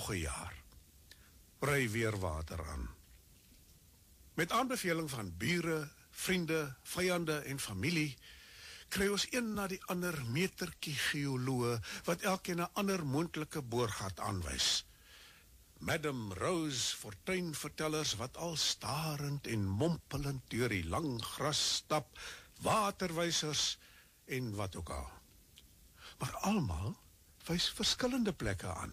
nog 'n jaar. Ry weer water aan. Met aanbeveling van bure, vriende, vyande en familie, kry ons een na die ander metertjie geoloë, wat elkeen 'n ander moontlike boorgat aanwys. Madam Rose fortuinvertellers wat al starend en mompelend deur die lang gras stap, waterwysers en wat ook al. Maar almal wys verskillende plekke aan.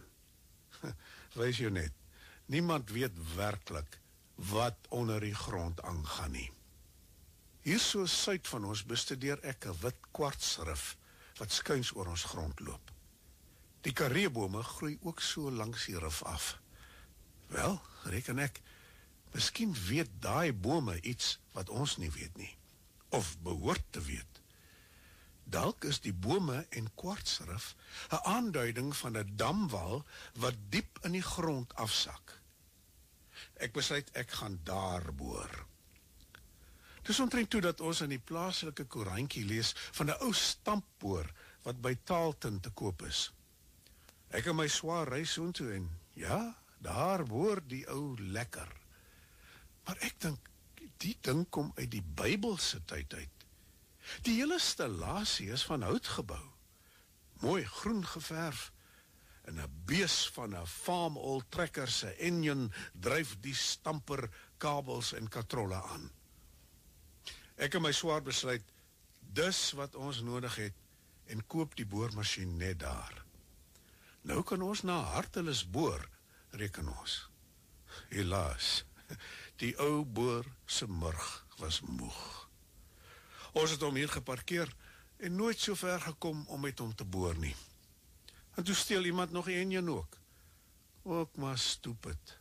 Wys jou net, niemand weet werklik wat onder die grond aangaan nie. Hier so suid van ons bestudeer ek 'n wit kwartsrif wat skuins oor ons grond loop. Die kareebome groei ook so langs die rif af. Wel, reken ek, miskien weet daai bome iets wat ons nie weet nie, of behoort te weet. Dalk is die bome en kwartsrif 'n aanduiding van 'n damwal wat diep in die grond afsak. Ek besluit ek gaan daar boor. Dis omtrent toe dat ons in die plaaslike koerantjie lees van 'n ou stampboor wat by Taalton te koop is. Ek en my swaar ry soontoe en ja, daar boor die ou lekker. Maar ek dink, die ding kom uit die Bybelse tyd uit. Die hele stellasie is van hout gebou, mooi groen geverf, en 'n bees van 'n farm old trekker se enjin dryf die stamper, kabels en katrolle aan. Ek en my swaar besluit, dis wat ons nodig het, en koop die boormasjien net daar. Nou kan ons na hartelus boor, reken ons. Helaas, die ou boor se murg was moeg. Ons het hom hier geparkeer en nooit so ver gekom om met hom te boor nie. En toe steel iemand nog die enjin ook maar stupid.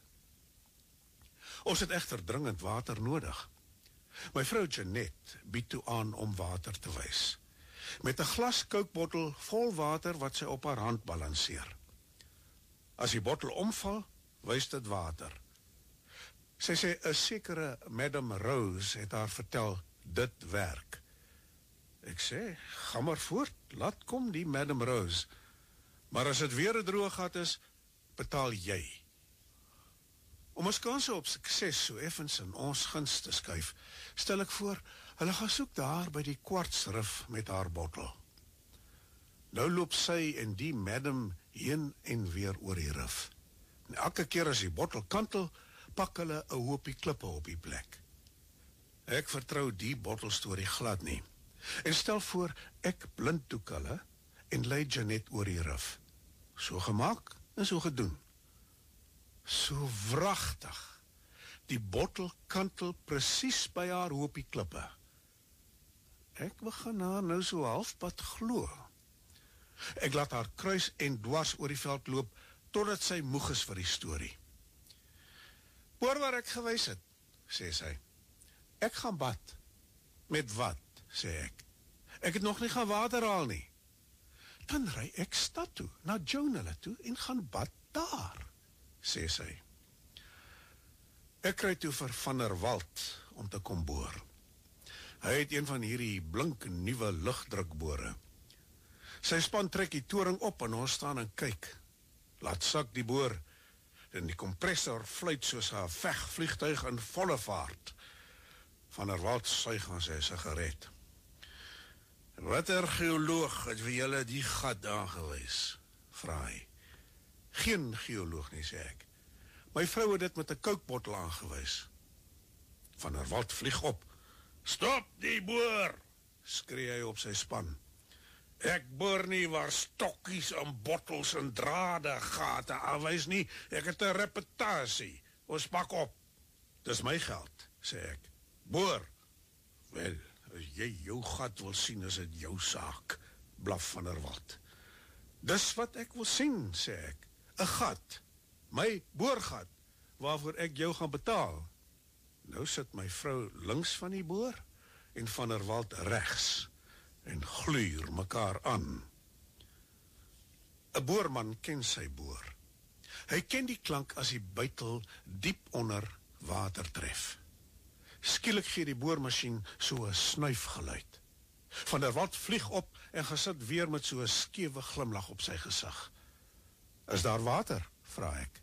Ons het egter dringend water nodig. My vrou Jeanette bied toe aan om water te wys, met 'n glas kookbottel vol water wat sy op haar hand balanseer. As die bottel omval, wys dit water. Sy sê 'n sekere Madam Rose het haar vertel, dit werk. Ek sê, gaan maar voort, laat kom die Madam Rose. Maar as dit weer 'n droë gat is, betaal jy. Om ons kanse op sukses so effens in ons guns te skuif, stel ek voor, hulle gaan soek daar by die kwartsrif met haar bottel. Nou loop sy en die madam heen en weer oor die rif. En elke keer as die bottel kantel, pak hulle 'n hoopie klippe op die plek. Ek vertrou die bottelstorie glad nie, en stel voor, ek blinddoek hulle en lei Jeanette oor die rif. So gemaak en so gedoen. So wragtig. Die bottel kantel presies by haar hoopie klippe. Ek begin haar nou so halfpad glo. Ek laat haar kruis en dwars oor die veld loop, totdat sy moeg is vir die storie. Hoor waar ek gewys het, sê sy. Ek gaan bad. Met wat, sê ek. Ek het nog nie gaan water haal nie. Dan ry ek stad toe, na Joan hulle toe, en gaan bad daar, sê sy. Ek kry toe vir Van der Walt om te kom boor. Hy het een van hierdie blink nuwe lugdrukbore. Sy span trek die toring op en ons staan en kyk. Laat sak die boor en die kompressor fluit soos 'n vegvliegtuig in volle vaart. Van der Walt suig aan sy sigaret. Watter geoloog het vir julle die gat aangewys? Vra hy. Geen geoloog nie, sê ek. My vrou het dit met 'n kookbottel aangewys. Van der Walt vlieg op. Stop die boor, skree hy op sy span. Ek boor nie waar stokkies en bottels en drade gate aanwys nie. Ek het 'n reputasie. Ons pak op. Dis my geld, sê ek. Boor. Wel, as jy jou gat wil sien, is dit jou saak, blaf Van der Walt. Dis wat ek wil sien, sê ek. 'n gat. My boorgat, waarvoor ek jou gaan betaal. Nou sit my vrou links van die boor en Van der Walt regs en gluur mekaar aan. 'n boorman ken sy boor. Hy ken die klank as die buitel diep onder water tref. Skielik gee die boormasjien so 'n snuifgeluid. Van der Walt vlieg op en gesit weer met so 'n skewe glimlag op sy gesig. Is daar water? Vra ek.